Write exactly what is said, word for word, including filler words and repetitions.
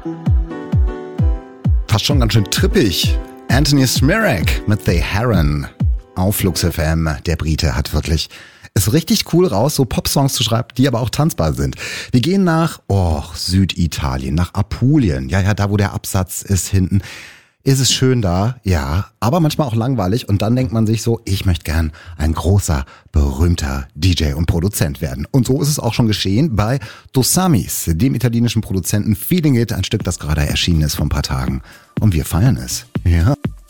Fast schon ganz schön trippig. Anthony Smirek mit The Heron auf Flux F M. Der Brite hat wirklich es richtig cool raus, so Popsongs zu schreiben, die aber auch tanzbar sind. Wir gehen nach oh, Süditalien, nach Apulien. Ja, ja, da wo der Absatz ist hinten. Ist es schön da? Ja, aber manchmal auch langweilig. Und dann denkt man sich so, ich möchte gern ein großer, berühmter D J und Produzent werden. Und so ist es auch schon geschehen bei Dosamis, dem italienischen Produzenten Feeling It, ein Stück, das gerade erschienen ist vor ein paar Tagen. Und wir feiern es. Ja.